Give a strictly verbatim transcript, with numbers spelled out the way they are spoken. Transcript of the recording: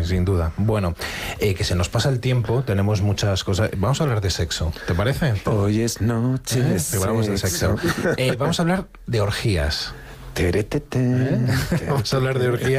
sin duda. Bueno, eh, que se nos pasa el tiempo, tenemos muchas cosas. Vamos a hablar de sexo, ¿te parece? Hoy es noche ¿Eh? de Que hablamos de sexo. Eh, vamos a hablar de orgías. Teretete. ¿Eh? Vamos a hablar de orgías.